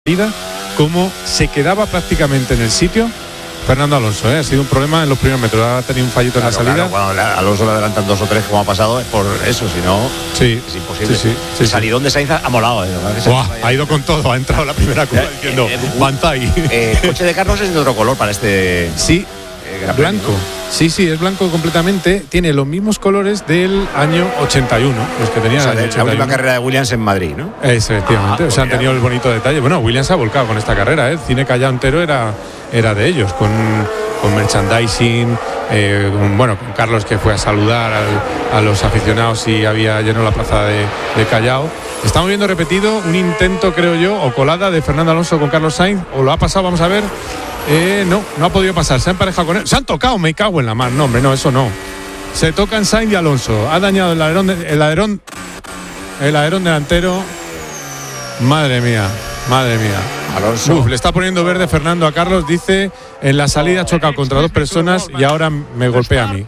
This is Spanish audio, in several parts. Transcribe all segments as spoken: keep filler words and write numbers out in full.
Como se quedaba prácticamente en el sitio Fernando Alonso, ¿eh? Ha sido un problema en los primeros metros, ha tenido un fallito claro, en la salida. Claro, cuando Alonso le adelantan dos o tres como ha pasado es por eso, si no sí, es imposible. Sí, sí, sí, el salidón sí. de Sainz ha molado. ¿eh? Buah, ha ido con todo, ha entrado la primera curva eh, diciendo eh, eh, Banzai. Eh, el coche de Carlos es de otro color para este. Sí, eh, blanco. Premio, ¿no? Sí, sí, es blanco completamente. Tiene los mismos colores del año ochenta y uno, los que tenían. O sea, de la última carrera de Williams en Madrid, ¿no? Eso, efectivamente. Ah, o sea, han tenido el bonito detalle. Bueno, Williams se ha volcado con esta carrera, ¿eh? El cine Callao entero era, era de ellos, con, con merchandising, eh, con, bueno, con Carlos que fue a saludar al, a los aficionados y había llenado la plaza de, de Callao. Estamos viendo repetido un intento, creo yo, o colada de Fernando Alonso con Carlos Sainz, o lo ha pasado, vamos a ver. Eh, no, no ha podido pasar, se ha emparejado con él, se han tocado, me cago en la mar, no hombre, no, eso no. Se tocan Sainz y Alonso, ha dañado el alerón, de, el alerón, el alerón delantero. Madre mía, madre mía. Alonso. Uf, le está poniendo verde Fernando a Carlos, dice, en la salida ha chocado contra dos personas y ahora me golpea a mí.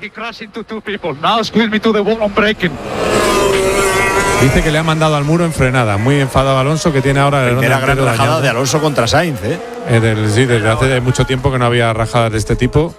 Dice que le ha mandado al muro en frenada. Muy enfadado Alonso, que tiene ahora el primera gran rajada dañado. De Alonso contra Sainz, ¿eh? eh del, sí, desde hace mucho tiempo que no había rajadas de este tipo.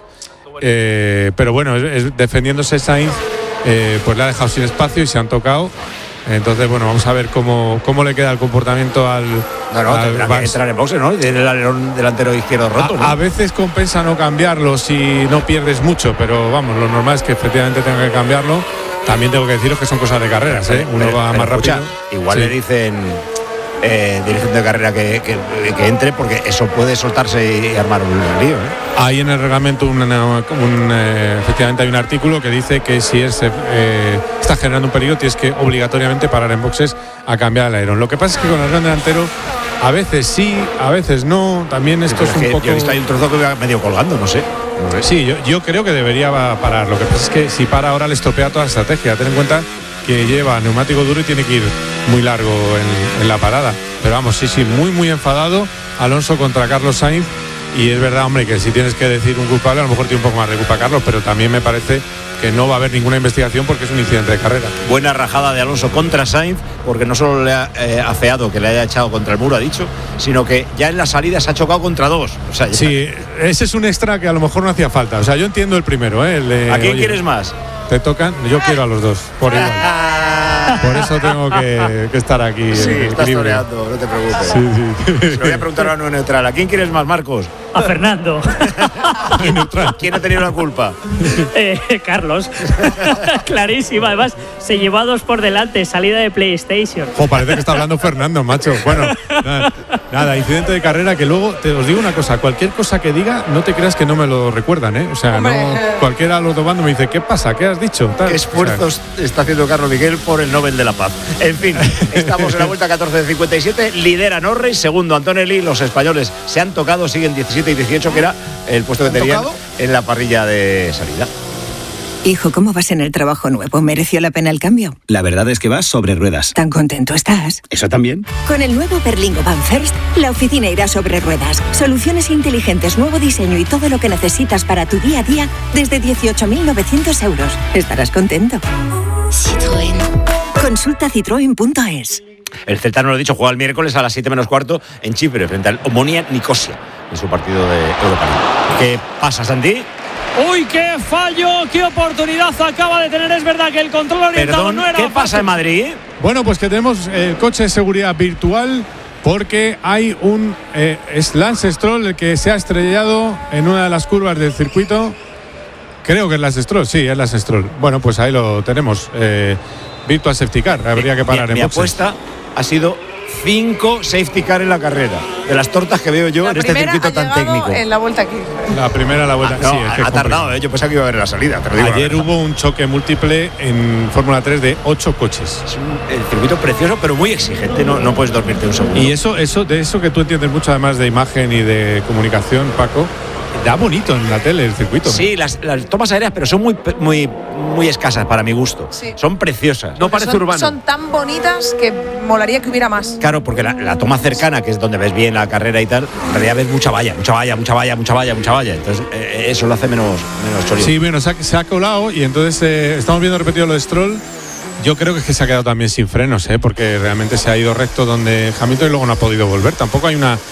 Eh, pero bueno, es, es, defendiéndose Sainz, eh, pues le ha dejado sin espacio y se han tocado. Entonces, bueno, vamos a ver cómo, cómo le queda el comportamiento al. No, no, al tendrá que entrar en boxe, ¿no? Tiene el alerón delantero izquierdo roto, a, ¿no? A veces compensa no cambiarlo si no pierdes mucho, pero vamos, lo normal es que efectivamente tenga que cambiarlo. También tengo que deciros que son cosas de carreras, ¿eh? Uno pero, va pero más escucha, rápido. Igual sí. le dicen eh, dirigente de carrera que, que, que entre, porque eso puede soltarse y armar un lío, ¿eh? Hay en el reglamento un, un, eh, efectivamente hay un artículo que dice que si es, eh, está generando un peligro tienes que obligatoriamente parar en boxes a cambiar el alerón. Lo que pasa es que con el alerón delantero a veces sí, a veces no. También esto sí, es un es poco. Yo he visto ahí un trozo que va medio colgando, no sé. No sé. Sí, yo, yo creo que debería parar. Lo que pasa es que si para ahora le estropea toda la estrategia. Ten en cuenta que lleva neumático duro y tiene que ir muy largo en, en la parada. Pero vamos, sí, sí, muy, muy enfadado Alonso contra Carlos Sainz. Y es verdad, hombre, que si tienes que decir un culpable, a lo mejor tiene un poco más de culpa Carlos, pero también me parece que no va a haber ninguna investigación porque es un incidente de carrera. Buena rajada de Alonso contra Sainz, porque no solo le ha eh, afeado que le haya echado contra el muro, ha dicho, sino que ya en la salida se ha chocado contra dos. O sea, ya... Sí, ese es un extra que a lo mejor no hacía falta. O sea, yo entiendo el primero, ¿eh? El de, ¿a quién oye, quieres más? Te tocan, yo quiero a los dos, por igual. Por eso tengo que, que estar aquí. Sí, estás toreando, no te preocupes. Sí, sí. Se lo voy a preguntar a un neutral. ¿A quién quieres más, Marcos? A Fernando. ¿Quién ha tenido la culpa? Eh, Carlos. Clarísimo. Además, se llevó a dos por delante. Salida de PlayStation. Jo, parece que está hablando Fernando, macho. Bueno, nada, nada, incidente de carrera que luego, te os digo una cosa, cualquier cosa que diga, no te creas que no me lo recuerdan, ¿eh? O sea, no, cualquiera a los dos bandos me dice, ¿qué pasa? ¿Qué has dicho? Tal. ¿Qué esfuerzos o sea, está haciendo Carlos Miguel por el Nobel de la Paz? En fin, estamos en la vuelta catorce de cincuenta y siete, lidera Norris, segundo Antonelli, los españoles se han tocado, siguen diecisiete y dieciocho, que era el puesto que tenían tocado en la parrilla de salida. Hijo, ¿cómo vas en el trabajo nuevo? ¿Mereció la pena el cambio? La verdad es que vas sobre ruedas. ¿Tan contento estás? ¿Eso también? Con el nuevo Berlingo Van First, la oficina irá sobre ruedas. Soluciones inteligentes, nuevo diseño y todo lo que necesitas para tu día a día desde dieciocho mil novecientos euros. Estarás contento. Citroën. Consulta citroen punto es. El Celta, no lo he dicho, juega el miércoles a las siete menos cuarto en Chipre frente al Omonia Nicosia en su partido de Europa League. ¿Qué pasa, Santi? ¡Uy, qué fallo! ¡Qué oportunidad acaba de tener! Es verdad que el control orientado Perdón, no era ¿qué fácil. pasa en Madrid? Bueno, pues que tenemos el coche de seguridad virtual porque hay un eh, es Lance Stroll el que se ha estrellado en una de las curvas del circuito. Creo que es Lance Stroll, sí, es Lance Stroll. Bueno, pues ahí lo tenemos. Eh, Virtual Safety Car, habría que parar mi, en mi boxes. apuesta ha sido cinco safety car en la carrera, de las tortas que veo yo la en este circuito tan técnico. En la vuelta aquí. La primera, la vuelta. Ah, no, sí, es que ha tardado, ¿eh? Yo pensaba que iba a haber la salida. Te lo digo, ayer hubo un choque múltiple en Fórmula tres de ocho coches. Es un el circuito precioso, pero muy exigente. No, no puedes dormirte un segundo. Y eso, eso, de eso que tú entiendes mucho, además de imagen y de comunicación, Paco. Da bonito en la tele el circuito. Sí, las, las tomas aéreas, pero son muy muy muy escasas para mi gusto. Sí. Son preciosas. No parece son, urbano. Son tan bonitas que molaría que hubiera más. Claro, porque la, la toma cercana, que es donde ves bien la carrera y tal, en realidad ves mucha valla, mucha valla, mucha valla, mucha valla, mucha valla. Entonces eh, eso lo hace menos, menos chorizo. Sí, bueno, se ha, se ha colado y entonces eh, estamos viendo repetido lo de Stroll. Yo creo que es que se ha quedado también sin frenos, ¿eh? Porque realmente se ha ido recto donde Hamilton y luego no ha podido volver. Tampoco hay una